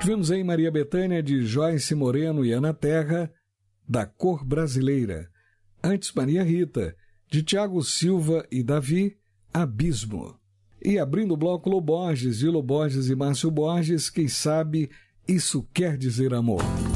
Tivemos aí Maria Bethânia, de Joyce Moreno e Ana Terra, Da Cor Brasileira. Antes, Maria Rita, de Tiago Silva e Davi, Abismo. E abrindo o bloco, Lô Borges, Vilo Borges e Márcio Borges, Quem Sabe Isso Quer Dizer Amor.